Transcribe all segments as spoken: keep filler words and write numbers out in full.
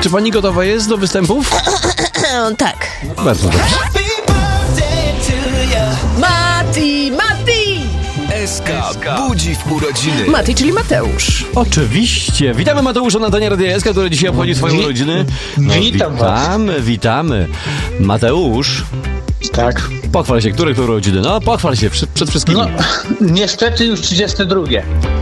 Czy pani gotowa jest do występów? Tak. Bardzo dobrze. Mati, Mati! S K budzi w urodziny. Mati, czyli Mateusz. Oczywiście. Witamy Mateusza na antenie Radia S K, który dzisiaj obchodzi swoją Wi- urodziny. Witam was. Witamy, witamy. Mateusz, Tak. pochwal się, które to urodziny? No, pochwal się przy, przed wszystkimi. No, niestety już trzydzieste drugie.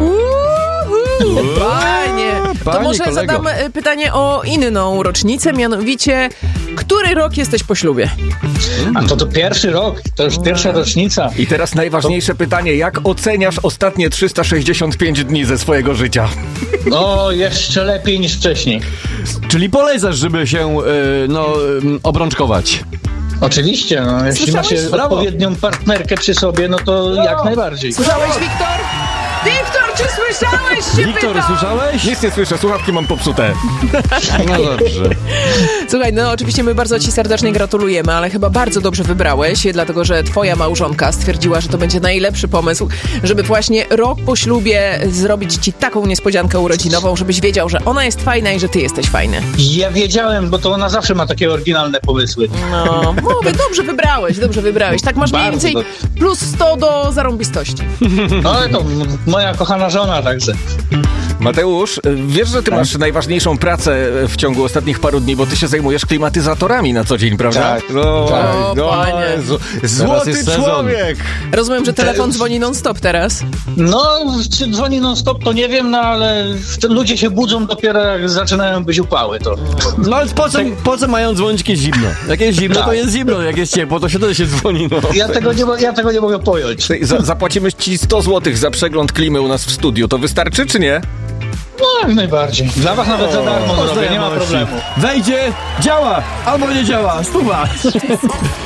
Uhu, fajnie. To Panie może kolego. zadam e, pytanie o inną rocznicę, mianowicie, który rok jesteś po ślubie? A to to pierwszy rok, to już pierwsza rocznica. I teraz najważniejsze pytanie, jak oceniasz ostatnie trzysta sześćdziesiąt pięć dni ze swojego życia? No, jeszcze lepiej niż wcześniej. Czyli polecasz, żeby się, y, no, y, obrączkować. Oczywiście, no, jeśli ma Słyszałeś? się Brawo. odpowiednią partnerkę przy sobie, no to jak najbardziej. Słyszałeś, Wiktor? Wiktor, czy słyszałeś? Się Wiktor, pytam. słyszałeś? Nic nie słyszę, słuchawki mam popsute. No dobrze. Słuchaj, no oczywiście my bardzo ci serdecznie gratulujemy, ale chyba bardzo dobrze wybrałeś, dlatego że twoja małżonka stwierdziła, że to będzie najlepszy pomysł, żeby właśnie rok po ślubie zrobić ci taką niespodziankę urodzinową, żebyś wiedział, że ona jest fajna i że ty jesteś fajny. Ja wiedziałem, bo to ona zawsze ma takie oryginalne pomysły. No, mówię, dobrze wybrałeś, dobrze wybrałeś. Tak masz mniej Bardzo więcej plus sto do zarąbistości. No ale to m- moja kochana żona także. Mateusz, wiesz, że ty masz najważniejszą pracę w ciągu ostatnich paru dni, bo ty się zajmujesz klimatyzatorami na co dzień, prawda? Tak. No, Tak. no, Panie. Jezu. Złoty jest sezon. człowiek! Rozumiem, że telefon dzwoni non-stop teraz. No, czy dzwoni non stop, to nie wiem, no ale ludzie się budzą dopiero jak zaczynają być upały, to. No ale po co, po co mają dzwonić, kiedy jest zimno? Jak jest zimno, to Tak. jest zimno. Jak jest ciepło, to się to się dzwoni, no. Ja tego nie, mo- ja tego nie mogę pojąć. Ty, za, zapłacimy ci sto złotych za przegląd klimy u nas w studiu. To wystarczy, czy nie? No, jak najbardziej. Dla was nawet za darmo zrobię, nie ma problemu. Wejdzie, działa, albo nie działa, stuwa.